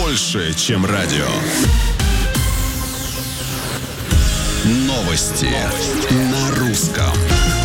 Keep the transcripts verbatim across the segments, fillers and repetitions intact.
больше, чем радио. Новости, Новости. На русском.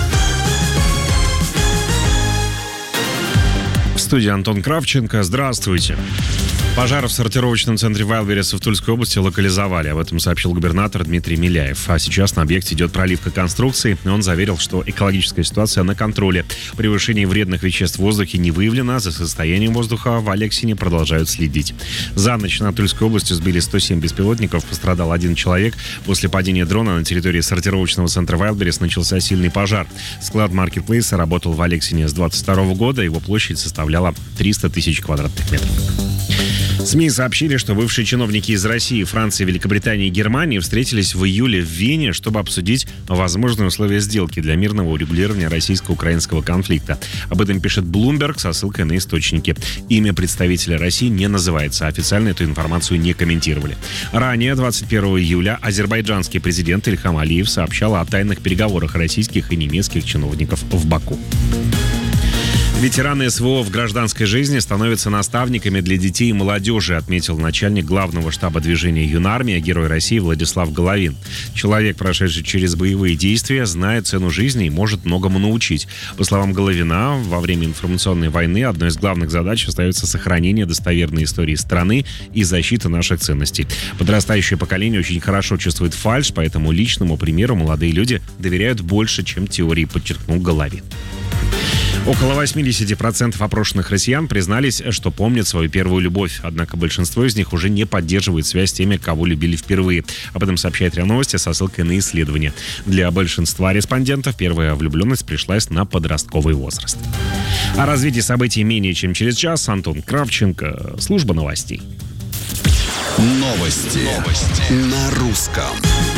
В студии Антон Кравченко. Здравствуйте. Пожар в сортировочном центре Вайлдберриса в Тульской области локализовали. Об этом сообщил губернатор Дмитрий Миляев. А сейчас на объекте идет проливка конструкций. Он заверил, что экологическая ситуация на контроле. Превышение вредных веществ в воздухе не выявлено. За состоянием воздуха в Алексине продолжают следить. За ночь на Тульской области сбили сто семь беспилотников. Пострадал один человек. После падения дрона на территории сортировочного центра Вайлдберрис начался сильный пожар. Склад маркетплейса работал в Алексине с двадцать второго года. Его площадь составляла триста тысяч квадратных метров. СМИ сообщили, что бывшие чиновники из России, Франции, Великобритании и Германии встретились в июле в Вене, чтобы обсудить возможные условия сделки для мирного урегулирования российско-украинского конфликта. Об этом пишет Bloomberg со ссылкой на источники. Имя представителя России не называется, официально эту информацию не комментировали. Ранее, двадцать первого июля, азербайджанский президент Ильхам Алиев сообщал о тайных переговорах российских и немецких чиновников в Баку. Ветераны СВО в гражданской жизни становятся наставниками для детей и молодежи, отметил начальник главного штаба движения «Юнармия», Герой России Владислав Головин. Человек, прошедший через боевые действия, знает цену жизни и может многому научить. По словам Головина, во время информационной войны одной из главных задач остается сохранение достоверной истории страны и защита наших ценностей. Подрастающее поколение очень хорошо чувствует фальшь, поэтому личному примеру молодые люди доверяют больше, чем теории, подчеркнул Головин. Около восемьдесят процентов опрошенных россиян признались, что помнят свою первую любовь. Однако большинство из них уже не поддерживает связь с теми, кого любили впервые. Об этом сообщает РИА Новости со ссылкой на исследование. Для большинства респондентов первая влюбленность пришлась на подростковый возраст. О развитии событий менее чем через час. Антон Кравченко, служба новостей. Новости, Новости. На русском.